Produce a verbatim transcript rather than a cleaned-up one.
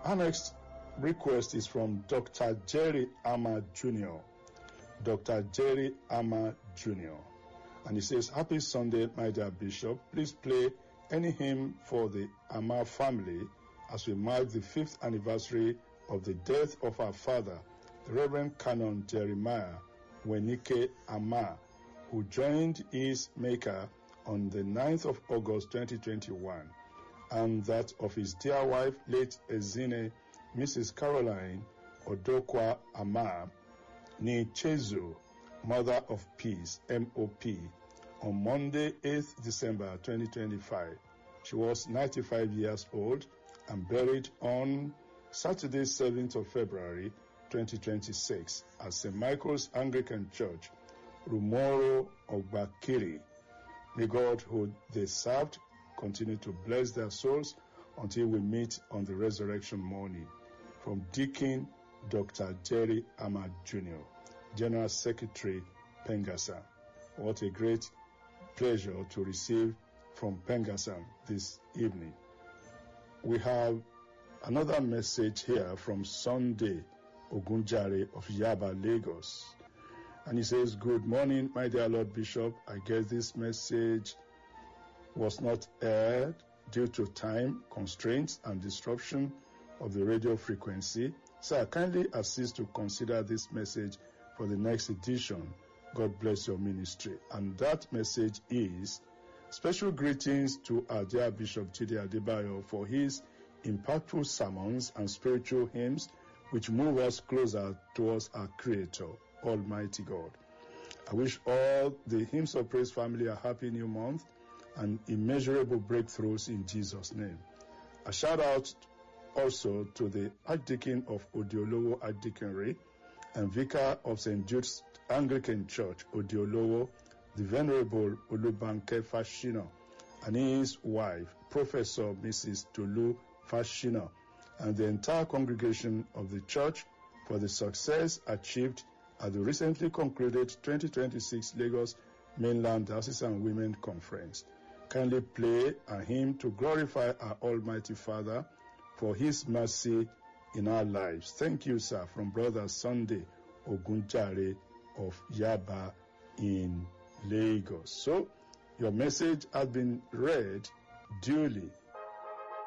Our next request is from Doctor Jerry Ama Junior Doctor Jerry Ama Junior And he says, Happy Sunday, my dear Bishop. Please play any hymn for the Ama family as we mark the fifth anniversary of the death of our father, the Reverend Canon Jeremiah Wenike Ama, who joined his Maker on the ninth of August twenty twenty-one, and that of his dear wife, late Ezine, Missus Caroline Odokwa Ama Nichezu, Mother of Peace, M O P, on Monday, eighth December twenty twenty-five. She was ninety-five years old and buried on Saturday, seventh of February twenty twenty-six at Saint Michael's Anglican Church, Rumoro Ogbakiri. May God, who they served, continue to bless their souls until we meet on the resurrection morning. From Deacon Doctor Jerry Ama Junior, General Secretary, Pengassan. What a great pleasure to receive from Pengassan this evening. We have another message here from Sunday Ogunjare of Yaba, Lagos. And he says, Good morning, my dear Lord Bishop. I guess this message was not aired due to time constraints and disruption of the radio frequency. So I kindly assist to consider this message for the next edition. God bless your ministry. And that message is special greetings to our dear Bishop Chidi Adebayo for his impactful sermons and spiritual hymns which move us closer towards our Creator, Almighty God. I wish all the Hymns of Praise family a happy new month and immeasurable breakthroughs in Jesus' name. A shout out also to the Archdeacon of Odiolowo Archdeaconry and Vicar of Saint Jude's Anglican Church, Odiolowo, the Venerable Olubanke Fashina, and his wife, Professor Missus Tolu Fashina, and the entire congregation of the church for the success achieved at the recently concluded twenty twenty-six Lagos Mainland Diocesan Women Conference. Kindly play a hymn to glorify our Almighty Father for His mercy in our lives. Thank you, sir, from Brother Sunday Ogunjare of Yaba in Lagos. So, your message has been read duly